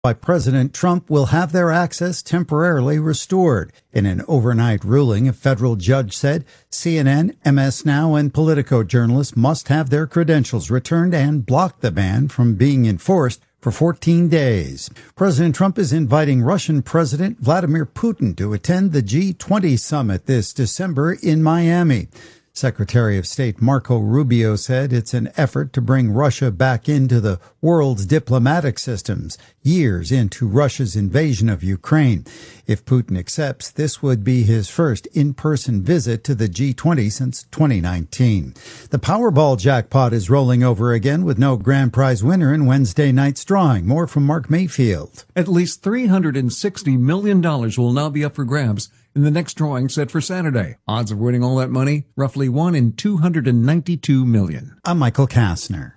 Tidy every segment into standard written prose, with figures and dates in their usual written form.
by President Trump will have their access temporarily restored. In an overnight ruling, a federal judge said CNN, MS Now, and Politico journalists must have their credentials returned and block the ban from being enforced for 14 days. President Trump is inviting Russian President Vladimir Putin to attend the G20 summit this December in Miami. Secretary of State Marco Rubio said it's an effort to bring Russia back into the world's diplomatic systems, years into Russia's invasion of Ukraine. If Putin accepts, this would be his first in-person visit to the G20 since 2019. The Powerball jackpot is rolling over again with no grand prize winner in Wednesday night's drawing. More from Mark Mayfield. At least $360 million will now be up for grabs in the next drawing set for Saturday. Odds of winning all that money, roughly 1 in 292 million. I'm Michael Kastner.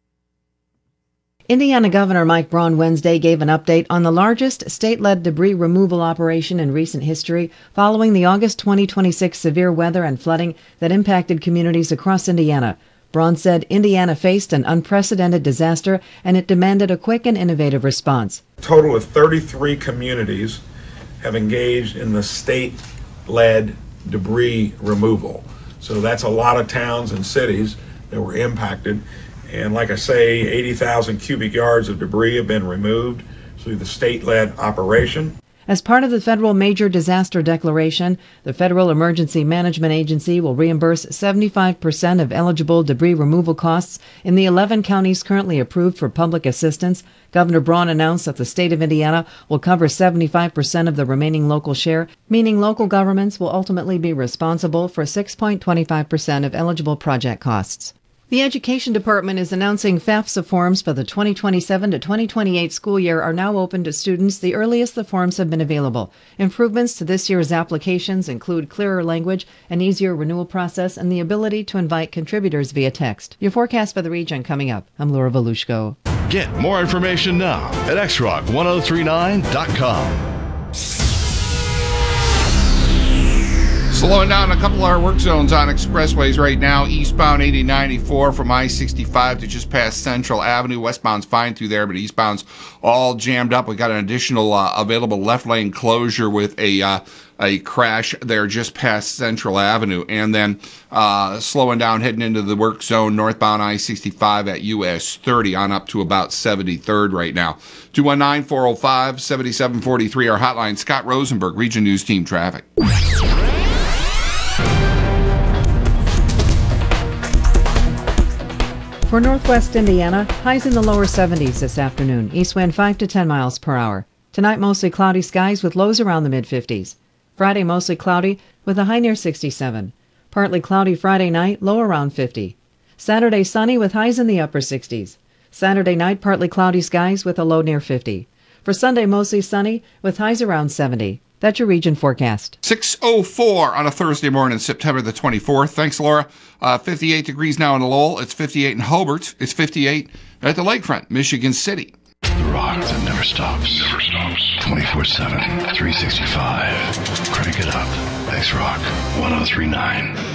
Indiana Governor Mike Braun Wednesday gave an update on the largest state-led debris removal operation in recent history following the August 2026 severe weather and flooding that impacted communities across Indiana. Braun said Indiana faced an unprecedented disaster and it demanded a quick and innovative response. A total of 33 communities have engaged in the state-led debris removal. So that's a lot of towns and cities that were impacted. And like I say, 80,000 cubic yards of debris have been removed through the state-led operation. As part of the federal major disaster declaration, the Federal Emergency Management Agency will reimburse 75% of eligible debris removal costs in the 11 counties currently approved for public assistance. Governor Braun announced that the state of Indiana will cover 75% of the remaining local share, meaning local governments will ultimately be responsible for 6.25% of eligible project costs. The Education Department is announcing FAFSA forms for the 2027 to 2028 school year are now open to students the earliest the forms have been available. Improvements to this year's applications include clearer language, an easier renewal process, and the ability to invite contributors via text. Your forecast for the region coming up. I'm Laura Volushko. Get more information now at xrock1039.com. Slowing down a couple of our work zones on expressways right now. Eastbound 8094 from I-65 to just past Central Avenue. Westbound's fine through there, but eastbound's all jammed up. We got an additional available left lane closure with a crash there just past Central Avenue. And then slowing down heading into the work zone, northbound I-65 at US 30 on up to about 73rd right now. 219-405-7743, our hotline. Scott Rosenberg, Region News Team Traffic. For northwest Indiana, highs in the lower 70s this afternoon. East wind 5 to 10 miles per hour. Tonight, mostly cloudy skies with lows around the mid-50s. Friday, mostly cloudy with a high near 67. Partly cloudy Friday night, low around 50. Saturday, sunny with highs in the upper 60s. Saturday night, partly cloudy skies with a low near 50. For Sunday, mostly sunny with highs around 70. That's your region forecast. 6:04 on a Thursday morning, September the 24th. Thanks, Laura. 58 degrees now in Lowell. It's 58 in Hobart. It's 58 at the lakefront, Michigan City. The rock that never stops. 24/7, 365. Crank it up. X-Rock 1039.